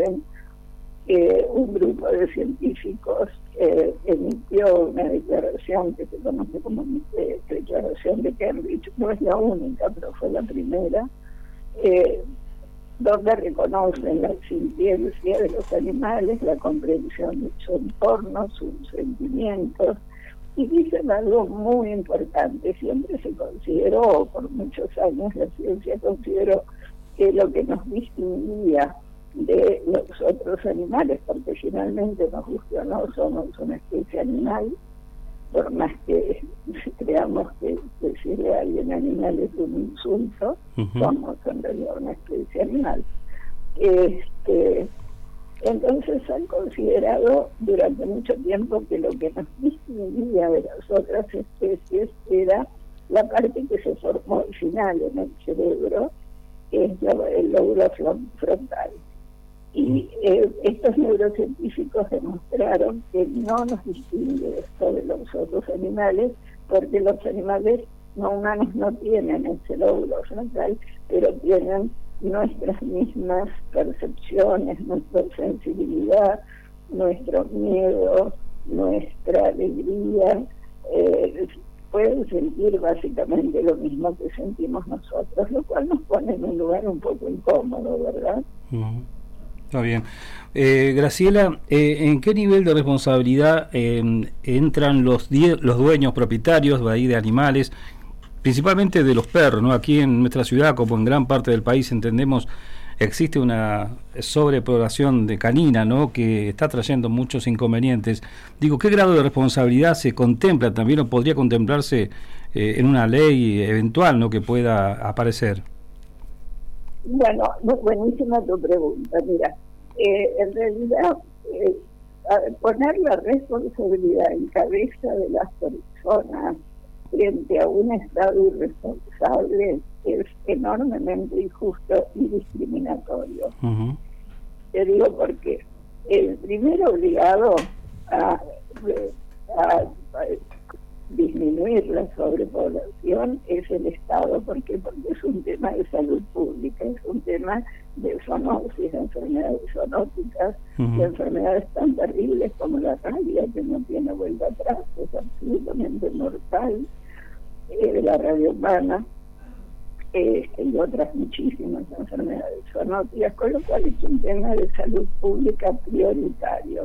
recuerden, un grupo de científicos emitió una declaración que se conoce como Declaración de Cambridge. No es la única, pero fue la primera, donde reconocen la sintiencia de los animales, la comprensión de su entorno, sus sentimientos, y dicen algo muy importante. Siempre se consideró, por muchos años la ciencia consideró que lo que nos distinguía de los otros animales, porque finalmente, nos guste o no, somos una especie animal, por más que creamos que decirle a alguien animal es un insulto, somos en realidad una especie animal. Entonces han considerado durante mucho tiempo que lo que nos distinguía de las otras especies era la parte que se formó al final en el cerebro, que es el lóbulo frontal. Y estos neurocientíficos demostraron que no nos distingue esto de los otros animales, porque los animales no humanos no tienen ese lóbulo frontal, pero tienen nuestras mismas percepciones, nuestra sensibilidad, nuestro miedo, nuestra alegría. Pueden sentir básicamente lo mismo que sentimos nosotros, lo cual nos pone en un lugar un poco incómodo, ¿verdad? Está bien. Graciela, ¿en qué nivel de responsabilidad entran los dueños propietarios de ahí de animales, principalmente de los perros, ¿no? Aquí en nuestra ciudad, como en gran parte del país, entendemos, existe una sobrepoblación de canina, ¿no?, que está trayendo muchos inconvenientes. Digo, ¿qué grado de responsabilidad se contempla también o podría contemplarse en una ley eventual, ¿no?, que pueda aparecer? Bueno, buenísima tu pregunta. Mira, en realidad, poner la responsabilidad en cabeza de las personas frente a un Estado irresponsable es enormemente injusto y discriminatorio. Te digo porque el primer obligado a disminuir la sobrepoblación es el Estado. ¿Por qué? Porque es un tema de salud pública, es un tema de zoonosis, de enfermedades zoonóticas, de enfermedades tan terribles como la rabia, que no tiene vuelta atrás, es absolutamente mortal, la rabia humana, y otras muchísimas enfermedades zoonóticas, con lo cual es un tema de salud pública prioritario.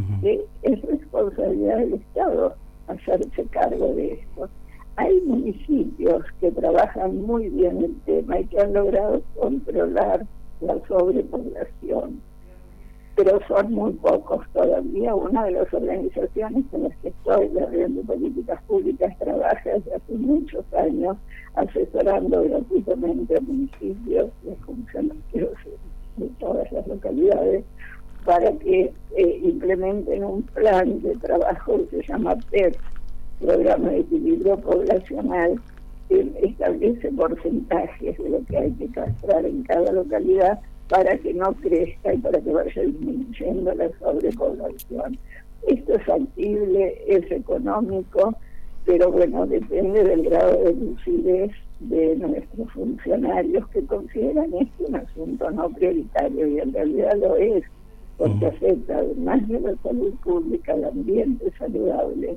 Es responsabilidad del Estado hacerse cargo de esto. Hay municipios que trabajan muy bien el tema y que han logrado controlar la sobrepoblación, pero son muy pocos todavía. Una de las organizaciones en las que estoy, la Red de Políticas Públicas, trabaja desde hace muchos años asesorando gratuitamente a municipios y a funcionarios de todas las localidades para que implementen un plan de trabajo que se llama PEP, Programa de Equilibrio Poblacional, que establece porcentajes de lo que hay que castrar en cada localidad para que no crezca y para que vaya disminuyendo la sobrepoblación. Esto es factible, es económico, pero bueno, depende del grado de lucidez de nuestros funcionarios, que consideran esto un asunto no prioritario, y en realidad lo es, porque afecta además de la salud pública al ambiente saludable,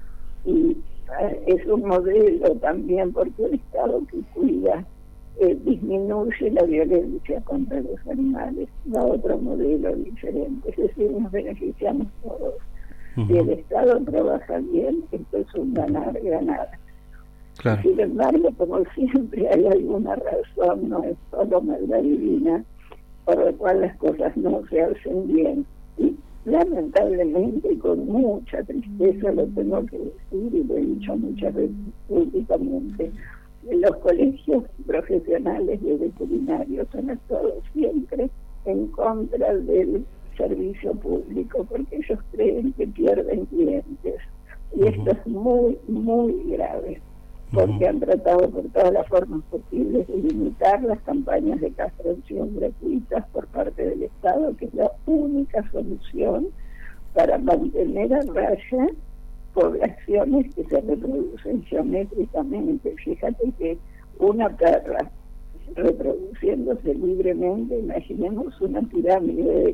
y es un modelo también porque el Estado que cuida disminuye la violencia contra los animales. Da otro modelo diferente, es decir, nos beneficiamos todos. Si el Estado trabaja bien, esto es un ganar-ganar. Claro. Sin embargo, como siempre, hay alguna razón, no es solo maldad divina, por la cual las cosas no se hacen bien. Y lamentablemente, con mucha tristeza lo tengo que decir, y lo he dicho muchas veces públicamente, los colegios profesionales de veterinarios han actuado siempre en contra del servicio público, porque ellos creen que pierden clientes. Y esto es muy, muy grave, porque han tratado por todas las formas posibles de limitar las campañas de castración gratuitas por parte del Estado, que es la única solución para mantener a raya poblaciones que se reproducen geométricamente. Fíjate que una perra reproduciéndose libremente, imaginemos una pirámide de